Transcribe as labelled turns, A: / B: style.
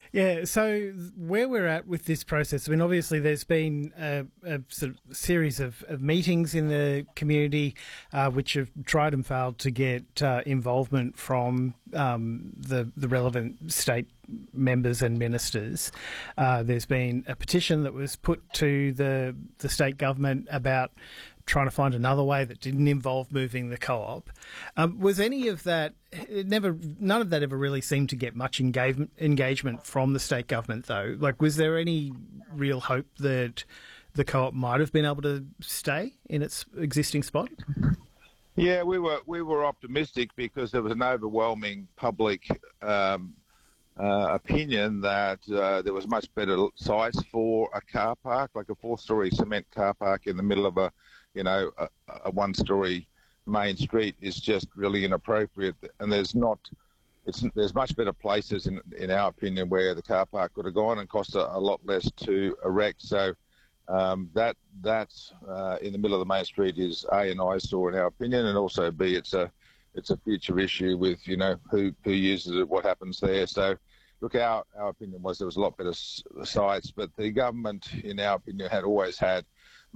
A: Yeah, so where we're at with this process, I mean, obviously there's been a sort of series of meetings in the community which have tried and failed to get involvement from the relevant state members and ministers. There's been a petition that was put to the state government about trying to find another way that didn't involve moving the co-op. Was any of that? None of that ever really seemed to get much engagement from the state government, though. Like, was there any real hope that the co-op might have been able to stay in its existing spot?
B: Yeah, we were optimistic because there was an overwhelming public opinion that there was much better sites for a car park, like a 4-story cement car park in the middle of a 1-story main street is just really inappropriate. And there's much better places in our opinion where the car park could have gone and cost a lot less to erect. So that in the middle of the main street is A, an eyesore in our opinion, and also B, it's a future issue with who uses it, what happens there. So look, our opinion was there was a lot better sites, but the government, in our opinion, had always had